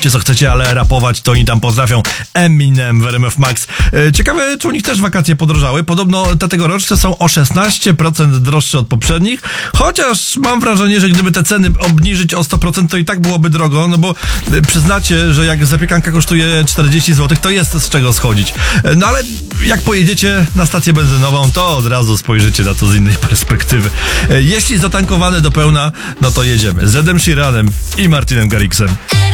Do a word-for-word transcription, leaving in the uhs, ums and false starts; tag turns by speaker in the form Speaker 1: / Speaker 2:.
Speaker 1: Mówcie co chcecie, ale rapować to oni tam pozdrawią. Eminem w R M F Max. Ciekawe, czy u nich też wakacje podrożały. Podobno te tegoroczne są o szesnaście procent droższe od poprzednich, chociaż mam wrażenie, że gdyby te ceny obniżyć o sto procent, to i tak byłoby drogo, no bo przyznacie, że jak zapiekanka kosztuje czterdzieści złotych, to jest z czego schodzić. No ale jak pojedziecie na stację benzynową, to od razu spojrzycie na to z innej perspektywy. Jeśli zatankowane do pełna, no to jedziemy z Edem Sheeranem i Martinem Garrixem.